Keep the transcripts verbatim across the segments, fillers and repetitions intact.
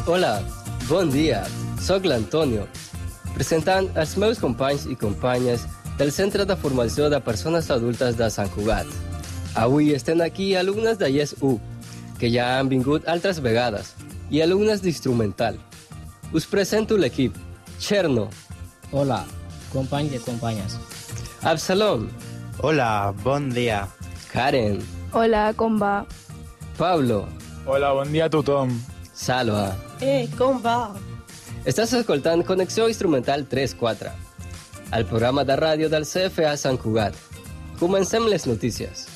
Hola, bon dia, soc l'Antonio, presentant els meus companys i companyes del Centre de Formació de Persones Adultes de Sant Cugat. Avui estem aquí alumnes de Yes u, que ja han vingut altres vegades, i alumnes d'Instrumental. Us presento l'equip. Cherno. Hola, companys i companyes. Absalom. Hola, bon dia. Karen. Hola, com va? Pablo. Hola, bon dia a tothom. Salva. Eh, com va? Estàs escoltant Connexió Instrumental tres quatre, el programa de ràdio del C F A Sant Cugat. Comencem les notícies.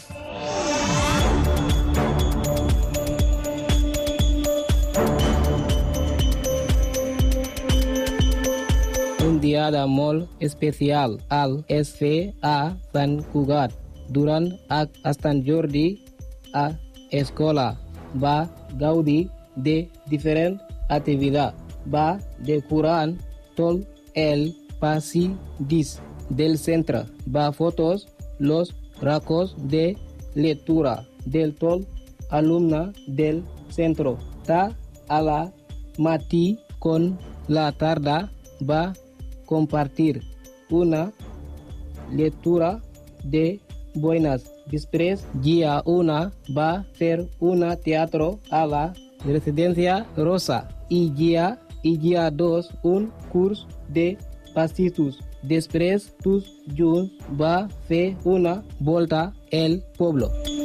Un dia de molt especial al S F A Sant Cugat. Durant Sant Jordi, a escola va gaudir de diferents activitats. Va decorant tot el passadís del centre. Va fotos los racons de lectura del tot alumne del centre. Ta a la matí con la tarde va compartir una lectura de buenas. Després, dia una va fer un teatro a la Residencia Rosa i dia, i dia dos un curs de pastissos. Després, tots junts va fer una volta al poble.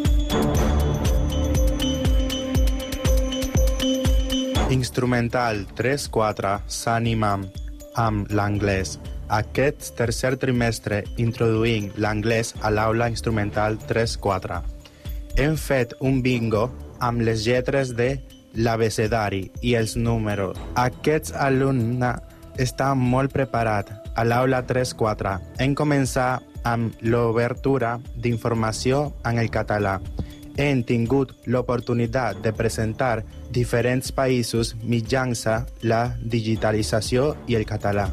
Instrumental tres quatre s'anima amb l'anglès. Aquest tercer trimestre introduïm l'anglès a l'aula instrumental tres quatre. Hem fet un bingo amb les lletres de l'abecedari i els números. Aquests alumnes estan molt preparats a l'aula tres quatre. Hem començat amb l'obertura d'informació en el català. Hem tingut l'oportunitat de presentar diferents països mitjançant la digitalització i el català.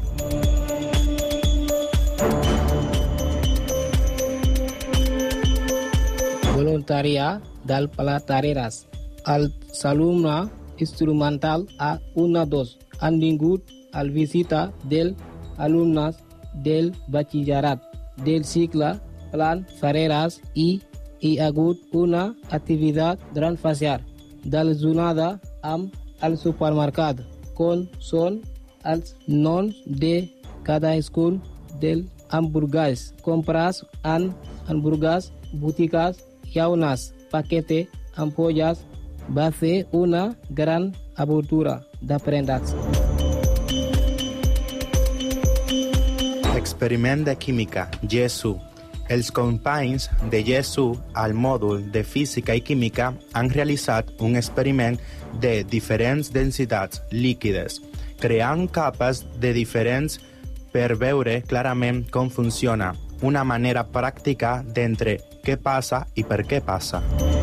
Voluntariat del Platareres. Els alumnes instrumental A un a dos han vingut a visita dels alumnes del batxillerat del cicle Plan Fareres i hi ha hagut una activitat gran facial del jornada amb el supermercat, com són els noms de cadascun dels hamburgues. Compres en hamburgues, botigues, llaunes, paquetes, ampolles. Va ser una gran aventura d'aprenentatge. Experiment de química, Yes u. Els companys de Yes u al mòdul de física i química han realitzat un experiment de diferents densitats líquides, creant capes de diferents per veure clarament com funciona, una manera pràctica d'entre què passa i per què passa.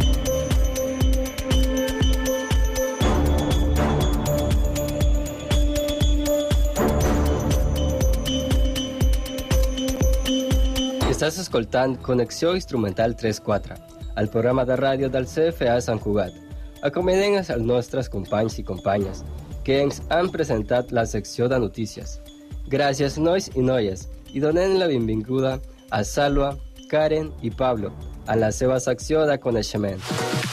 Estàs escoltant Connexió Instrumental tres quatre, el programa de ràdio del C F A Sant Cugat. Acomiadem als nostres companys i companyes que ens han presentat la secció de notícies. Gràcies, nois i noies, i donem la benvinguda a Salva, Karen i Pablo a la seva secció de coneixement.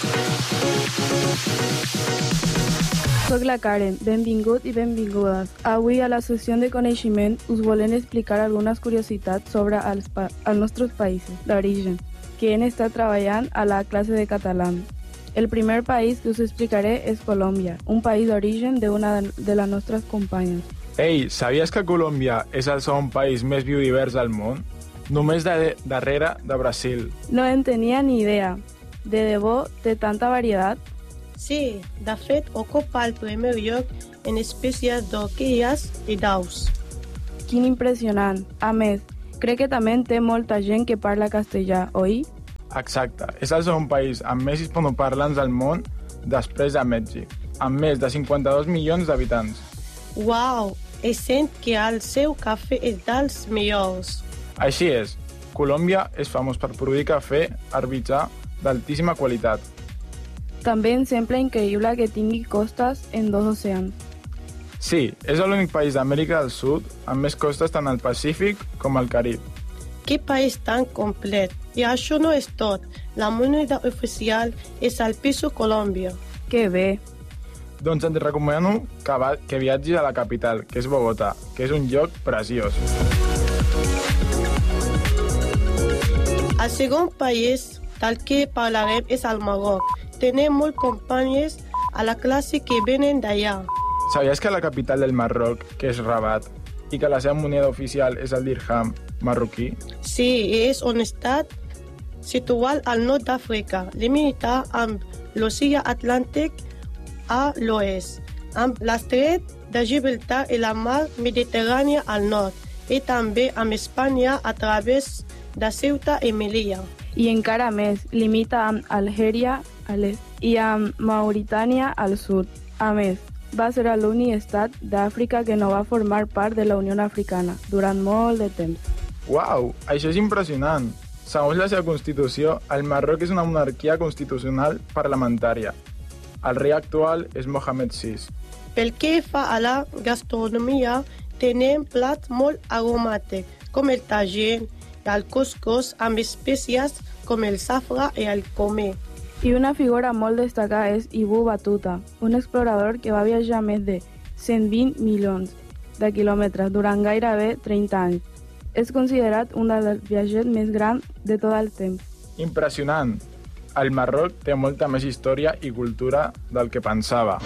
Soc la Karen, benvingut i benvingudes. Avui a la secció de coneixement us volem explicar algunes curiositats sobre els, pa els nostres països d'origen que hem estat treballant a la classe de català. El primer país que us explicaré és Colòmbia, un país d'origen d'una de les nostres companyes. Ei, sabies que Colòmbia és el segon país més biodivers del món? Només de darrere de Brasil. No en tenia ni idea. De debò té tanta varietat? Sí, de fet, ocupa el primer lloc en espècies d'orquídies i d'aus. Quin impressionant. A més, crec que també té molta gent que parla castellà, oi? Exacte. És el segon país amb més hispanoparlants del món després de Mèxic, amb més de cinquanta-dos milions d'habitants. Uau! He sent que el seu cafè és dels millors. Així és. Colòmbia és famós per produir cafè herbitjà d'altíssima qualitat. També em sembla increïble que tingui costes en dos oceans. Sí, és l'únic país d'Amèrica del Sud amb més costes tant al Pacífic com al Carib. Que país tan complet. I això no és tot. La moneda oficial és el peso Colòmbia. Que bé! Doncs et recomano que, va, que viatgis a la capital, que és Bogotà, que és un lloc preciós. El segon país del que parlarem és el Marroc. Tenim molts companys a la classe que venen d'allà. Sabies que la capital del Marroc, que és Rabat, i que la seva moneda oficial és el dirham marroquí? Sí, és un estat situat al nord d'Àfrica, limita amb l'oceà Atlàntic a l'oest, amb l'estret de Gibraltar i la mar Mediterrània al nord, i també amb Espanya a través de Ceuta i Melilla. I encara més, limita amb Algèria a l'est i amb Mauritània al sud. A més, va ser l'únic estat d'Àfrica que no va formar part de la Unió Africana durant molt de temps. Uau, això és impressionant! Segons la seva Constitució, el Marroc és una monarquia constitucional parlamentària. El rei actual és Mohamed sis. Pel que fa a la gastronomia, tenim plats molt aromàtics, com el tagine i el couscous amb espècies com el safrà i el comé. I una figura molt destacada és Ibn Battuta, un explorador que va viatjar més de cent vint milions de quilòmetres durant gairebé trenta anys. És considerat un dels viatgers més grans de tot el temps. Impressionant! El Marroc té molta més història i cultura del que pensava.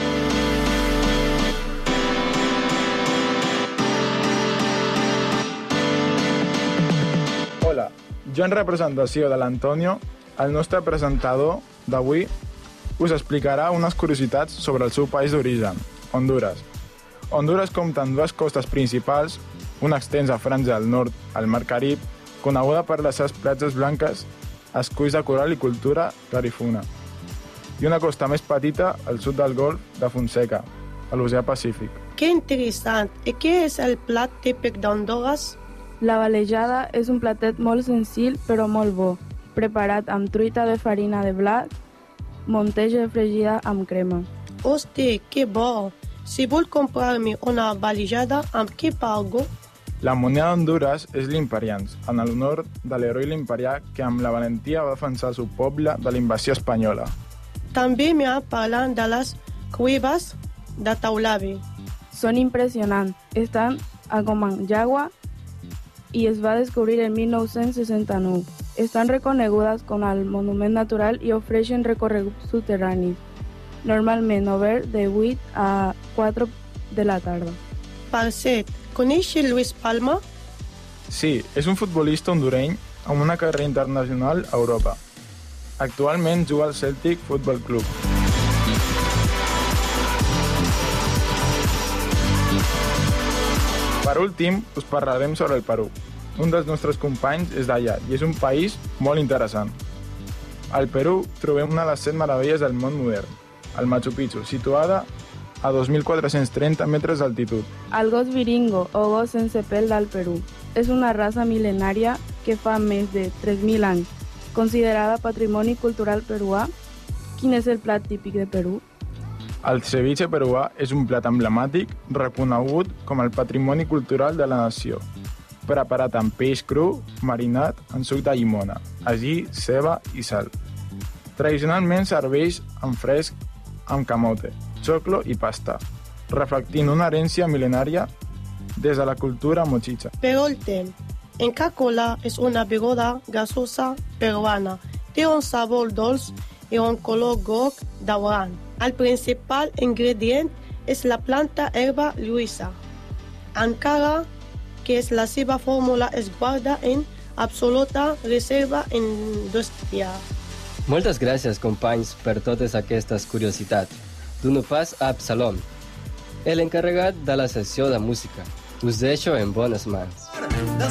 Hola, jo en representació de l'Antonio, el nostre presentador d'avui, us explicarà unes curiositats sobre el seu país d'origen, Hondures. Hondures compta amb dues costes principals, una extensa franja al nord, al Mar Carib, coneguda per les seves platges blanques, esculls de coral i cultura rarifuna, i una costa més petita al sud del Golf de Fonseca, a l'Oceà Pacífic. Que interessant! I què és el plat típic d'Hondures? La valejada és un platet molt senzill però molt bo, preparat amb truita de farina de blat, monteja fregida amb crema. Hosti, que bo! Si vol comprar-me una valejada, amb què pago? La moneda d'Hondures és l'imperians, en l'honor de l'heroi l'imperià que amb la valentia va defensar el seu poble de la invasió espanyola. També m'ha parlat de les cueves de Taulabi. Són impressionants. Estan a Comayagua i es va descobrir en mil nou-cents seixanta-nou. Estan reconegudes com a monument natural i ofereixen recorreguts subterranis, normalment obert de vuit a quatre de la tarda. Per cert, coneix Luis Palma? Sí, és un futbolista hondureny amb una carrera internacional a Europa. Actualment juga al Celtic Football Club. Per últim, us parlarem sobre el Perú. Un dels nostres companys és d'allà i és un país molt interessant. Al Perú trobem una de les set meravelles del món modern, el Machu Picchu, situada a dos mil quatre-cents trenta metres d'altitud. El gos viringo o gos sense pèl del Perú és una raça mil·lenària que fa més de tres mil anys, considerada patrimoni cultural peruà. Quin és el plat típic de Perú? El ceviche peruà és un plat emblemàtic reconegut com el patrimoni cultural de la nació, preparat amb peix cru marinat en suc de llimona, ají, ceba i sal. Tradicionalment serveix en fresc amb camote, choclo i pasta, reflectint una herència mil·lenària des de la cultura mochicha. Per últim, Inca-Kola és una beguda gasosa peruana. Té un sabor dolç i un color groc daurant. El principal ingredient és la planta herba lluïssa, encara que la seva fórmula es guarda en absoluta reserva industrial. Moltes gràcies, companys, per totes aquestes curiositats. Dono pas a Absalom, l'encarregat de la sessió de música. Us deixo en bones mans.